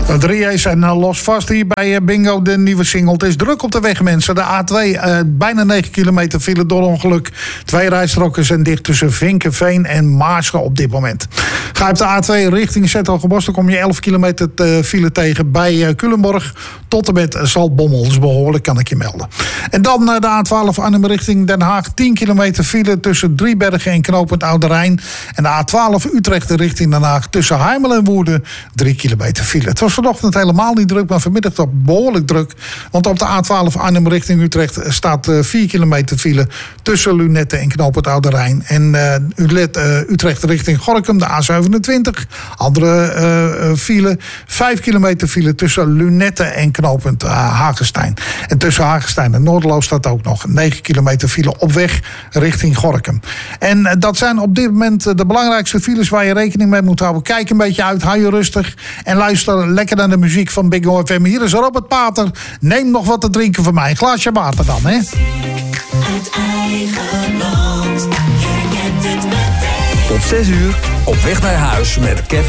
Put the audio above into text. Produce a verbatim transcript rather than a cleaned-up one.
drie A's en uh, los vast hier bij uh, Bingo, de nieuwe single. Het is druk op de weg, mensen. De A twee, uh, bijna negen kilometer file door ongeluk. Twee rijstroken zijn dicht tussen Vinkenveen en Maarschen op dit moment. Ga je op de A twee richting Z'Hertogenbosch, dan kom je elf kilometer te file tegen bij uh, Culemborg. Tot en met Zaltbommel. Dat is behoorlijk, kan ik je melden. En dan uh, de A twaalf Arnhem richting Den Haag. tien kilometer file tussen Driebergen en knooppunt Oude Rijn. En de A twaalf Utrecht richting Den Haag tussen Heimel en Woerden. drie kilometer file. Het was vanochtend helemaal niet druk, maar vanmiddag toch behoorlijk druk. Want op de A twaalf Arnhem richting Utrecht staat uh, vier kilometer file tussen Lunette en knooppunt Oude Rijn. En uh, Utrecht richting Gorinchem, de A zevenentwintig. Andere uh, file. vijf kilometer file tussen Lunette en knooppunt uh, Hagestein. En tussen Hagestein en Noorderloos staat ook nog negen kilometer file op weg richting Gorinchem. En uh, dat zijn op dit moment uh, de belangrijkste files waar je rekening mee moet houden. Kijk een beetje uit, hou je rustig en luister lekker naar de muziek van Bingo F M. Hier is Robert Pater. Neem nog wat te drinken voor mij. Een glaasje water dan, hè? Uit eigen land, je kent het meteen. Tot zes uur, op weg naar huis met Kevin.